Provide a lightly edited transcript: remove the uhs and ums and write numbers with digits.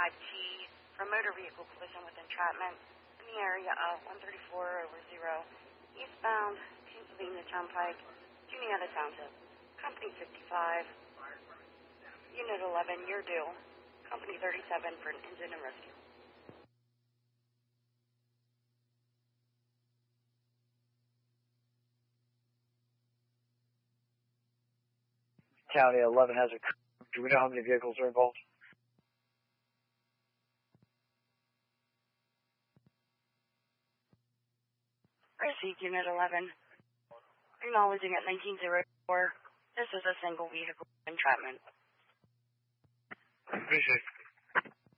5G for motor vehicle collision with entrapment in the area of 134/0 eastbound Pennsylvania Turnpike, Juniata Township. Company 55, Unit 11, you're due. Company 37 for an engine and rescue. County 11 has a crew. Do we know how many vehicles are involved? Received, Unit 11. Acknowledging at 1904. This is a single vehicle entrapment. Appreciate it.